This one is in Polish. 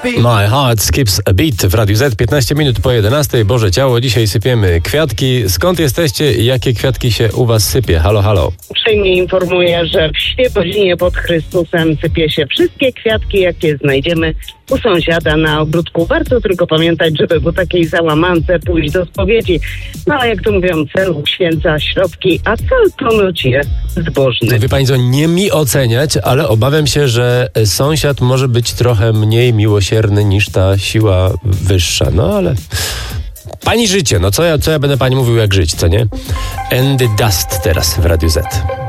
My heart skips a beat w Radiu Z, 15 minut po 11. Boże Ciało, dzisiaj sypiemy kwiatki. Skąd jesteście i jakie kwiatki się u was sypie? Halo, halo. Uprzejmie informuję, że w Świebodzinie pod Chrystusem sypie się wszystkie kwiatki, jakie znajdziemy u sąsiada na ogródku. Warto tylko pamiętać, żeby po takiej załamance pójść do spowiedzi. No ale jak to mówią, cel uświęca środki, a cel ponoć jest zbożny. Wie pani co, nie mi oceniać, ale obawiam się, że sąsiad może być trochę mniej miłosierny niż ta siła wyższa. No ale pani życie, no co ja będę pani mówił jak żyć, co nie? And the Dust teraz w Radiu Z.